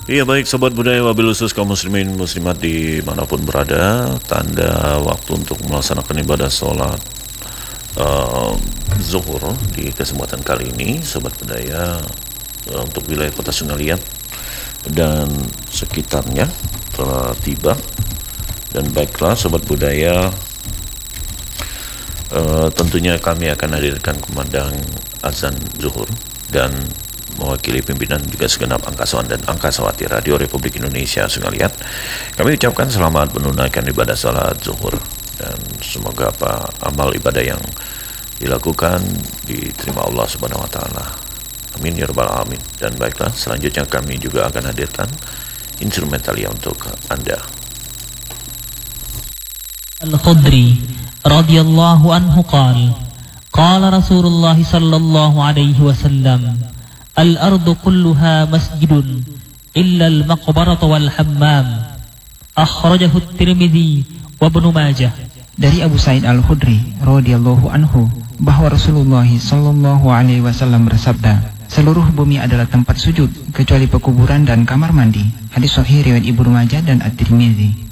Iya baik sobat budaya wabil khusus kaum muslimin muslimat dimanapun berada, tanda waktu untuk melaksanakan ibadah sholat zuhur di kesempatan kali ini sobat budaya untuk wilayah kota Sungai Liat dan sekitarnya telah tiba. Dan baiklah sobat budaya, tentunya kami akan hadirkan kumandang azan zuhur dan mewakili pimpinan juga segenap angkasawan dan angkasawati Radio Republik Indonesia Sungai Liat, kami ucapkan selamat menunaikan ibadah salat zuhur dan semoga amal ibadah yang dilakukan diterima Allah Subhanahu wa taala. Amin ya rabbal alamin. Dan baiklah, selanjutnya kami juga akan hadirkan instrumentalia untuk Anda. Al-Khudri radhiyallahu anhu qala Rasulullah sallallahu alaihi wasallam al-ardu kulluha masjidun illa al-maqbarata wal hammam. Akhrajahu at-Tirmidzi wa Ibnu Majah. Dari Abu Sa'id Al-Khudri radhiyallahu anhu bahwa Rasulullah sallallahu alaihi wasallam bersabda, seluruh bumi adalah tempat sujud kecuali pekuburan dan kamar mandi. Hadis sahih riwayat Ibnu Majah dan At-Tirmidzi.